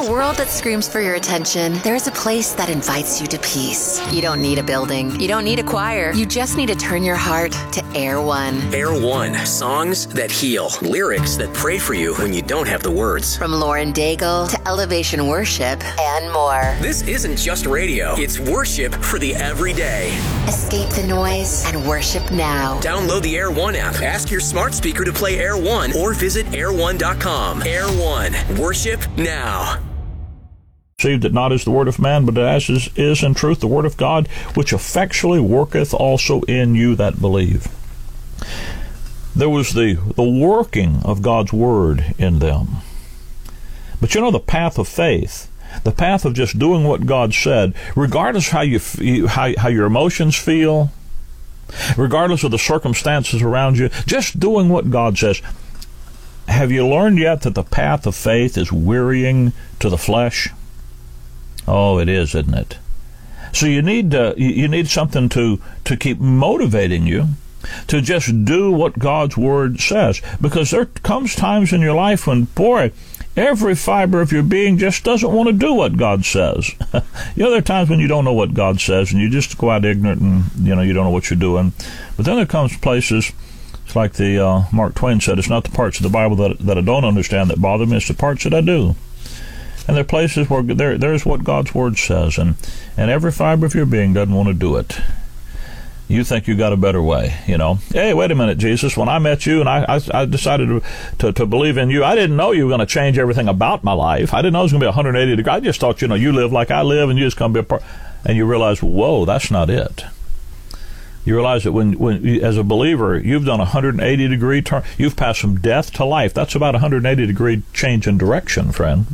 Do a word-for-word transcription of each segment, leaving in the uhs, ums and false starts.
a world that screams for your attention, there's a place that invites you to peace. You don't need a building. You don't need a choir. You just need to turn your heart to Air One. Air One. Songs that heal. Lyrics that pray for you when you don't have the words. From Lauren Daigle to Elevation Worship and more. This isn't just radio. It's worship for the everyday. Escape the noise and worship now. Download the Air One app. Ask your smart speaker to play Air One or visit air one dot com. Air One. Worship now. Received it not as the word of man, but as is, is in truth the word of God, which effectually worketh also in you that believe. There was the, the working of God's word in them. But you know, the path of faith, the path of just doing what God said, regardless how you how, how your emotions feel, regardless of the circumstances around you, just doing what God says. Have you learned yet that the path of faith is wearying to the flesh? Oh, it is, isn't it? So you need uh, you need something to to keep motivating you to just do what God's word says, because there comes times in your life when, boy, every fiber of your being just doesn't want to do what God says. You know, there are times when you don't know what God says, and you just go out ignorant, and you know you don't know what you're doing. But then there comes places. It's like the uh, Mark Twain said, it's not the parts of the Bible that that I don't understand that bother me, it's the parts that I do. And there are places where there there's what God's word says, and, and every fiber of your being doesn't want to do it. You think you got a better way, you know. Hey, wait a minute, Jesus. When I met you and I, I, I decided to, to to believe in you, I didn't know you were going to change everything about my life. I didn't know it was going to be one hundred eighty degrees. I just thought, you know, you live like I live, and you just come be a part. And you realize, whoa, that's not it. You realize that when, when as a believer, you've done a one hundred eighty degree turn. You've passed from death to life. That's about a one hundred eighty degree change in direction, friend.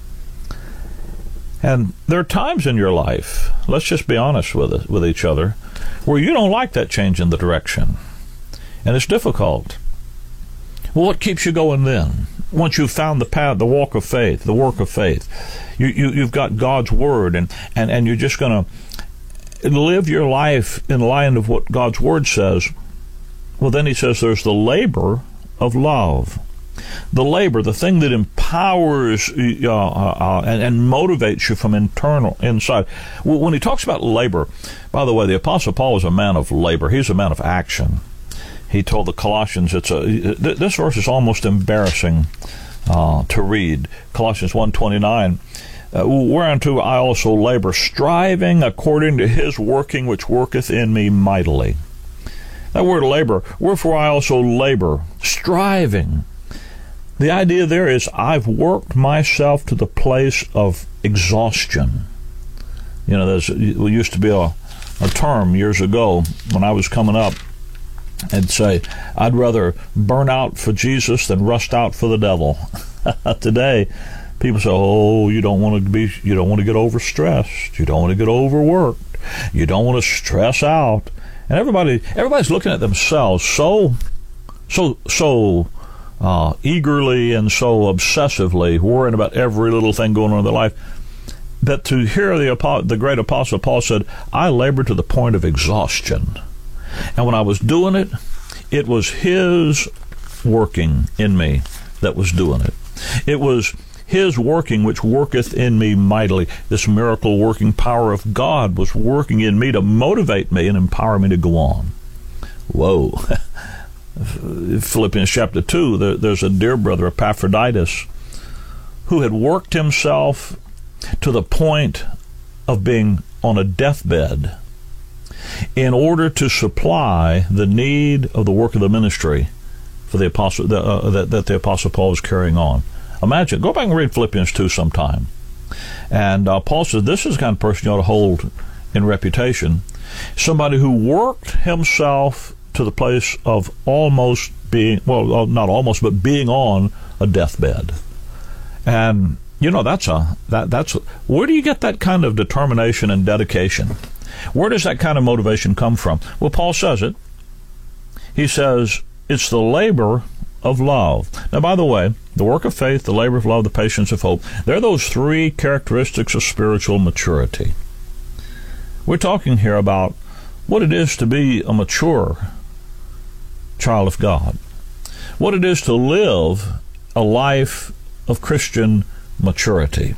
And there are times in your life, let's just be honest with it, with each other, where you don't like that change in the direction. And it's difficult. Well, what keeps you going then? Once you've found the path, the walk of faith, the work of faith, you, you, you've got God's word, and, and, and you're just going to live your life in line of what God's word says. Well, then he says there's the labor of love. The labor, the thing that empowers uh, uh, and, and motivates you from internal, inside. When he talks about labor, by the way, the Apostle Paul is a man of labor. He's a man of action. He told the Colossians, it's a, this verse is almost embarrassing uh, to read. Colossians one twenty-nine, uh, whereunto I also labor, striving according to his working which worketh in me mightily. That word labor, wherefore I also labor, striving. The idea there is I've worked myself to the place of exhaustion. You know, there's it used to be a, a term years ago when I was coming up, and say, I'd rather burn out for Jesus than rust out for the devil. Today, people say, oh, you don't want to be, you don't want to get overstressed, you don't want to get overworked, you don't want to stress out, and everybody, everybody's looking at themselves so, so, so. Uh, eagerly and so obsessively worrying about every little thing going on in their life, that to hear the the great Apostle Paul said, I labored to the point of exhaustion. And when I was doing it, it was his working in me that was doing it. It was his working which worketh in me mightily. This miracle working power of God was working in me to motivate me and empower me to go on. Whoa. Philippians chapter two, there, there's a dear brother, Epaphroditus, who had worked himself to the point of being on a deathbed in order to supply the need of the work of the ministry for the apostle the, uh, that, that the Apostle Paul was carrying on. Imagine, go back and read Philippians two sometime. And uh, Paul says this is the kind of person you ought to hold in reputation. Somebody who worked himself to the place of almost being, well, not almost, but being on a deathbed. And, you know, that's a, that that's, where do you get that kind of determination and dedication? Where does that kind of motivation come from? Well, Paul says it. He says, it's the labor of love. Now, by the way, the work of faith, the labor of love, the patience of hope, they're those three characteristics of spiritual maturity. We're talking here about what it is to be a mature child of God, what it is to live a life of Christian maturity.